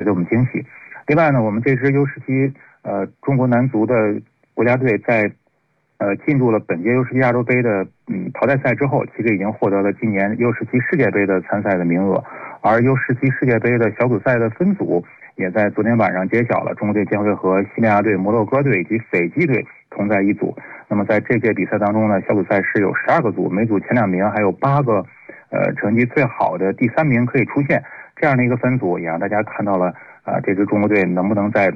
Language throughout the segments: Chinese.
给我们惊喜。另外呢，我们这支 U17中国男足的国家队在进入了本届 U17 亚洲杯的淘汰赛之后，其实已经获得了今年 U17 世界杯的参赛的名额，而 U17 世界杯的小组赛的分组也在昨天晚上揭晓了，中国队将会和西班牙队、摩洛哥队以及斐济队同在一组。那么在这届比赛当中呢，小组赛是有12个组，每组前2名还有8个成绩最好的第3名可以出现，这样的一个分组也让大家看到了这支中国队能不能在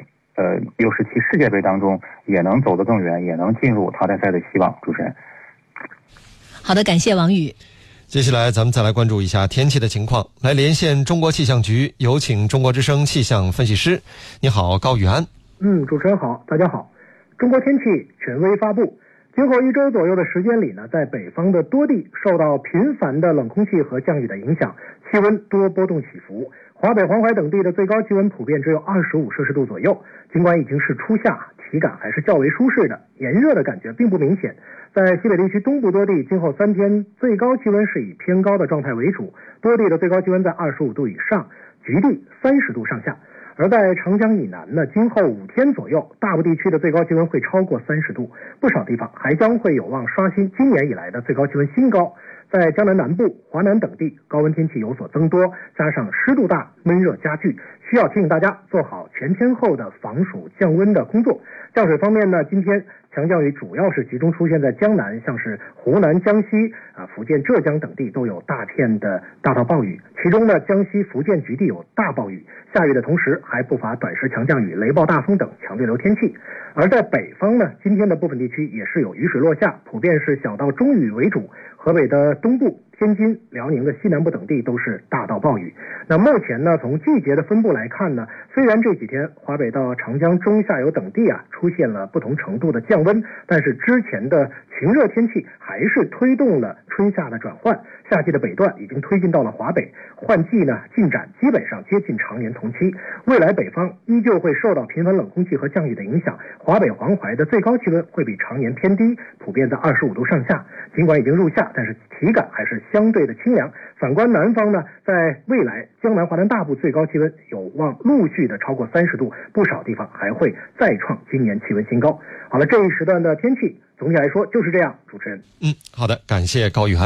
U17 世界杯当中也能走得更远，也能进入淘汰赛的希望。主持人， 好的，感谢王宇。 接下来咱们再来关注一下天气的情况，来连线中国气象局，有请中国之声气象分析师。你好，高宇安。 主持人好，大家好。中国天气权威发布，今后1周左右的时间里呢，在北方的多地受到频繁的冷空气和降雨的影响，气温多波动起伏。华北、黄淮等地的最高气温普遍只有25摄氏度左右，尽管已经是初夏，体感还是较为舒适的，炎热的感觉并不明显。在西北地区东部多地，今后3天最高气温是以偏高的状态为主，多地的最高气温在25度以上，局地30度上下。而在长江以南呢，今后5天左右，大部地区的最高气温会超过30度，不少地方还将会有望刷新今年以来的最高气温新高。在江南南部、华南等地，高温天气有所增多，加上湿度大，闷热加剧，需要提醒大家做好全天候的防暑降温的工作。降水方面呢，今天强降雨主要是集中出现在江南，像是湖南、江西、福建、浙江等地都有大片的大到暴雨，其中呢，江西、福建局地有大暴雨，下雨的同时还不乏短时强降雨、雷暴大风等强对流天气。而在北方呢，今天的部分地区也是有雨水落下，普遍是小到中雨为主，河北的东部、天津、辽宁的西南部等地都是大到暴雨。那目前呢，从季节的分布来看呢，虽然这几天华北到长江中下游等地出现了不同程度的降温，但是之前的晴热天气还是推动了春夏的转换，夏季的北段已经推进到了华北，换季呢进展基本上接近常年同期。未来北方依旧会受到频繁冷空气和降雨的影响，华北、黄淮的最高气温会比常年偏低，普遍在25度上下。尽管已经入夏，但是体感还是相对的清凉。反观南方呢，在未来江南、华南大部最高气温有望陆续的超过30度，不少地方还会再创今年气温新高。好了，这一时段的天气总体来说就是这样。主持人， 好的，感谢高宇涵。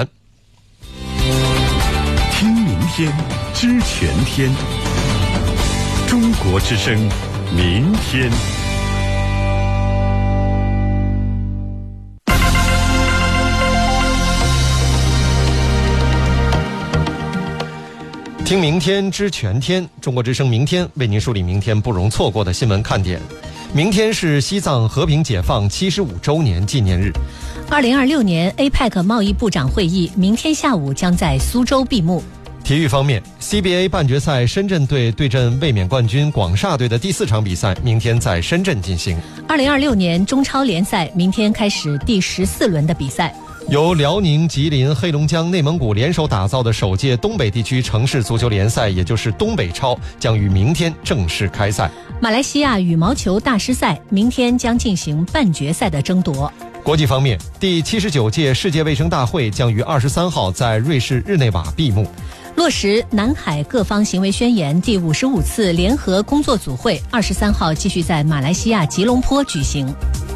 听明天，知全天，中国之声，明天。 听明天知全天，中国之声明天为您梳理明天不容错过的新闻看点。明天是西藏和平解放75周年纪念日。 2026年 APEC 贸易部长会议明天下午将在苏州闭幕。 体育方面， CBA 半决赛深圳队对阵卫冕冠军广厦队的第4场比赛明天在深圳进行。 2026年中超联赛明天开始第14轮的比赛。 由辽宁、吉林、黑龙江、内蒙古联手打造的首届东北地区城市足球联赛，也就是东北超，将于明天正式开赛。 马来西亚羽毛球大师赛明天将进行半决赛的争夺。 国际方面，第79届世界卫生大会将于23号在瑞士日内瓦闭幕。 落实南海各方行为宣言第55次联合工作组会23号继续在马来西亚吉隆坡举行。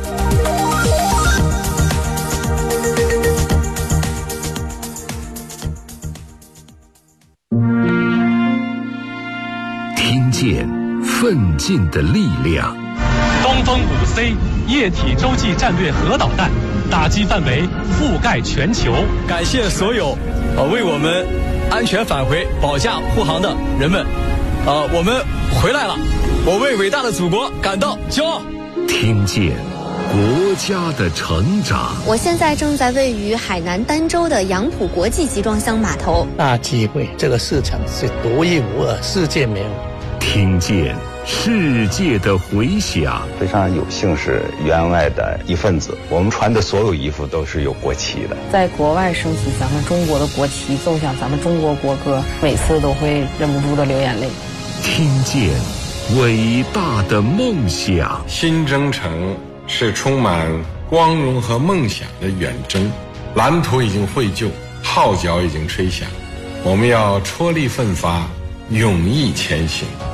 听见奋进的力量。 东风5C 液体洲际战略核导弹打击范围覆盖全球。 感谢所有为我们安全返回保驾护航的人们，我们回来了，我为伟大的祖国感到骄傲。 听见国家的成长。 我现在正在位于海南儋州的杨浦国际集装箱码头。 大机会，这个市场是独一无二，世界没有。 听见世界的回响。 非常有幸是员外的一份子，我们穿的所有衣服都是有国旗的。 在国外升起咱们中国的国旗，奏响咱们中国国歌，每次都会忍不住的流眼泪。 听见伟大的梦想。 新征程是充满光荣和梦想的远征，蓝图已经绘就，号角已经吹响，我们要踔厉奋发，勇毅前行。